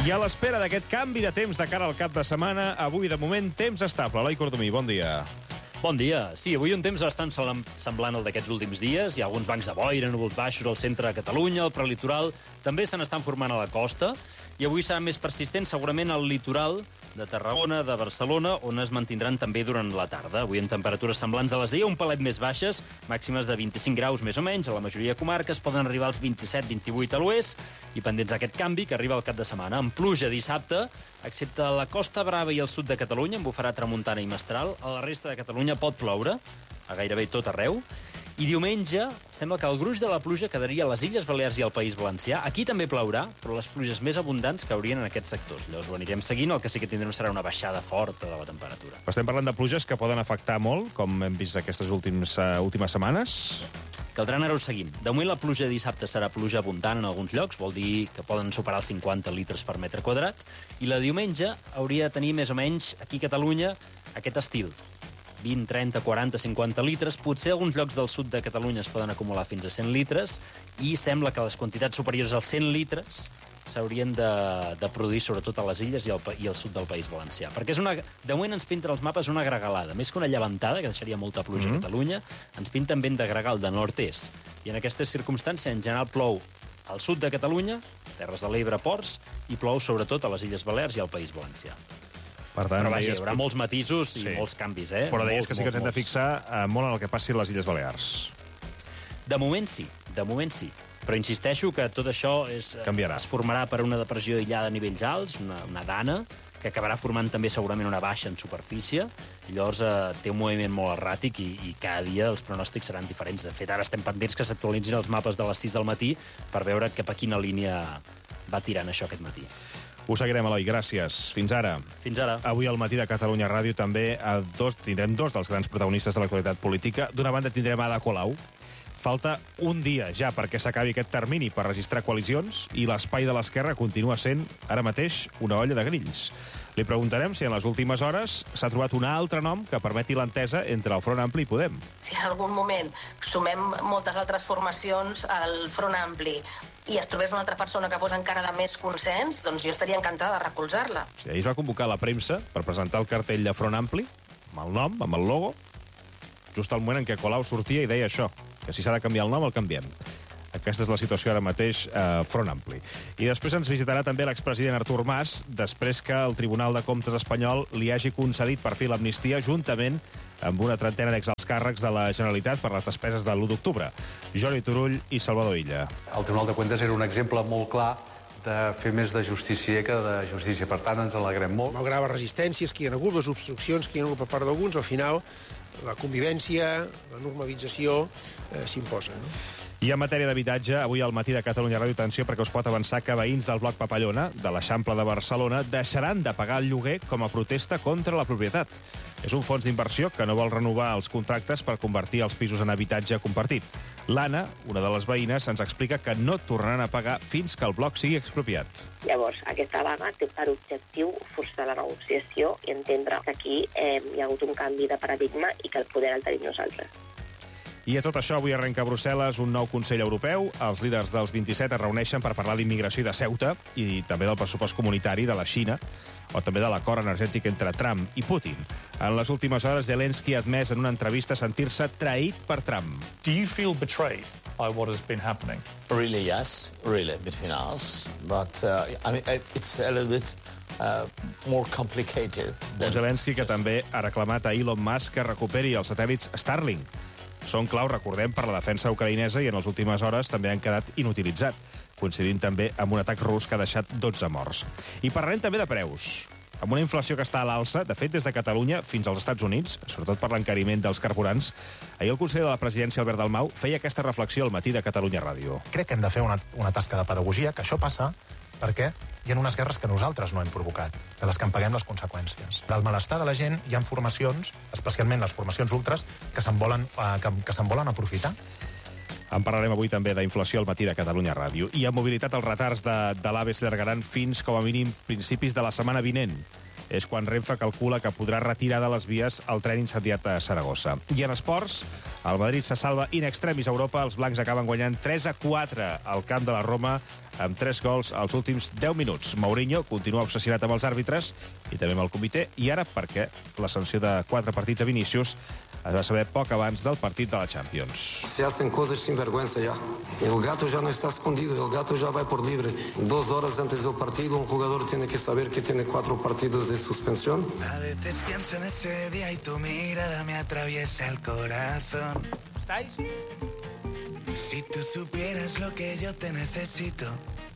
I a l'espera d'aquest canvi de temps de cara al cap de setmana, avui, de moment, temps estable. Eloi Cordomí, bon dia. Bon dia. Sí, avui un temps bastant semblant al d'aquests últims dies. Hi ha alguns bancs de boira, núvols baixos al centre de Catalunya, al prelitoral. També se n'estan formant a la costa. I avui serà més persistent segurament al litoral de Tarragona, de Barcelona, on es mantindran també durant la tarda. Avui amb temperatures semblants a les d'ahir, un palet més baixes, màximes de 25 graus més o menys. A la majoria de comarques poden arribar als 27-28 a l'oest, i pendents aquest canvi que arriba al cap de setmana. Amb pluja dissabte, excepte a la Costa Brava i al sud de Catalunya, amb bufarà tramuntana i mestral. A la resta de Catalunya pot ploure, a gairebé tot arreu. I diumenge sembla que el gruix de la pluja quedaria a les Illes Balears i al País Valencià. Aquí també plourà, però les pluges més abundants caurien en aquests sectors. Llavors ho anirem seguint, el que sí que tindrem serà una baixada forta de la temperatura. Estem parlant de pluges que poden afectar molt, com hem vist aquestes últimes setmanes. Caldrà anar-ho seguint. De moment la pluja de dissabte serà pluja abundant en alguns llocs, vol dir que poden superar els 50 litres per metre quadrat, i la diumenge hauria de tenir més o menys aquí a Catalunya aquest estil. 20, 30, 40, 50 litres. Potser alguns llocs del sud de Catalunya es poden acumular fins a 100 litres i sembla que les quantitats superiors als 100 litres s'haurien de produir sobretot a les illes i al sud del País Valencià. Perquè de moment ens pinten els mapes una gregalada. Més que una llevantada, que deixaria molta pluja a Catalunya, ens pinten vent de gregal de nord-est. I en aquestes circumstàncies, en general, plou al sud de Catalunya, Terres de l'Ebre, ports, i plou sobretot a les Illes Balears i al País Valencià. Per tant, però vaja, hi haurà molts matisos i molts canvis, eh? Però deies que sí que ens hem de fixar molt en el que passi a les Illes Balears. De moment sí. Però insisteixo que tot això canviarà. Es formarà per una depressió aïllada a nivells alts, una dana, que acabarà formant també segurament una baixa en superfície. Llavors té un moviment molt erràtic i cada dia els pronòstics seran diferents. De fet, ara estem pendents que s'actualitzin els mapes de les 6 del matí per veure cap a quina línia va tirant això aquest matí. Ho seguirem, Eloi, gràcies. Fins ara. Fins ara. Avui al matí de Catalunya Ràdio també tindrem dos dels grans protagonistes de l'actualitat política. D'una banda tindrem Ada Colau. Falta un dia ja perquè s'acabi aquest termini per registrar coalicions i l'espai de l'esquerra continua sent, ara mateix, una olla de grills. Li preguntarem si en les últimes hores s'ha trobat un altre nom que permeti l'entesa entre el Front Ampli i Podem. Si en algun moment sumem moltes altres formacions al Front Ampli i es trobés una altra persona que fos encara de més consens, doncs jo estaria encantada de recolzar-la. Sí, ahir es va convocar la premsa per presentar el cartell de Front Ampli, amb el nom, amb el logo, just al moment en què Colau sortia i deia això, que si s'ha de canviar el nom, el canviem. Aquesta és la situació ara mateix Front Ampli. I després ens visitarà també l'expresident Artur Mas, després que el Tribunal de Comptes espanyol li hagi concedit per fi l'amnistia juntament amb una trentena d'exalts càrrecs de la Generalitat per les despeses de l'1 d'octubre. Jordi Turull i Salvador Illa. El Tribunal de Comptes era un exemple molt clar de fer més de justícia que de justícia. Per tant, ens alegrem molt. Malgrat les resistències que hi ha hagut, les obstruccions que hi ha hagut per part d'alguns, al final la convivència, la normalització s'imposa, no? I en matèria d'habitatge, avui al matí de Catalunya Ràdio, atenció, perquè us pot avançar que veïns del bloc Papallona, de l'Eixample de Barcelona, deixaran de pagar el lloguer com a protesta contra la propietat. És un fons d'inversió que no vol renovar els contractes per convertir els pisos en habitatge compartit. L'Anna, una de les veïnes, ens explica que no tornaran a pagar fins que el bloc sigui expropiat. Llavors, aquesta vaga té per objectiu forçar la negociació i entendre que aquí hi ha hagut un canvi de paradigma i que el poder el tenim nosaltres. I a tot això, avui arrenca a Brussel·les un nou Consell Europeu. Els líders dels 27 es reuneixen per parlar d'immigració i de Ceuta i també del pressupost comunitari de la Xina o també de l'acord energètic entre Trump i Putin. En les últimes hores, Zelensky ha admès en una entrevista sentir-se traït per Trump. Do you feel betrayed by what has been happening? Really, yes. Really, between us. But, I mean, it's a little bit more complicated. Un Zelensky que també ha reclamat a Elon Musk que recuperi els satèl·lits Starlink. Són clau, recordem, per la defensa ucraïnesa i en les últimes hores també han quedat inutilitzats, coincidint també amb un atac rus que ha deixat 12 morts. I parlarem també de preus. Amb una inflació que està a l'alça, de fet, des de Catalunya fins als Estats Units, sobretot per l'encariment dels carburants, ahir el conseller de la presidència, Albert Dalmau, feia aquesta reflexió al matí de Catalunya Ràdio. Crec que hem de fer una tasca de pedagogia, que això passa perquè hi ha unes guerres que nosaltres no hem provocat, de les que en paguem les conseqüències. Del malestar de la gent hi ha formacions, especialment les formacions ultres, que se'n volen aprofitar. En parlarem avui també d'inflació al matí de Catalunya Ràdio. I en mobilitat els retards de l'AVE s'allargaran fins, com a mínim, principis de la setmana vinent. és quan Renfe calcula que podrà retirar de les vies el tren incendiat a Saragossa. I en esports, el Madrid se salva in extremis a Europa. Els blancs acaben guanyant 3-4 al camp de la Roma amb 3 gols als últims 10 minuts. Mourinho continua obsessionat amb els àrbitres i també amb el comitè, i ara perquè la sanció de 4 partits a Vinícius es va saber poc abans del partit de la Champions. Se hacen cosas sin vergüenza ya. El gato ya no está escondido, el gato ya va por libre. 2 horas antes del partido, un jugador tiene que saber que tiene 4 partidos de suspensión. A veces pienso en ese día y tu mirada me atraviesa el corazón. ¿Estáis? Si tú supieras lo que yo te necesito.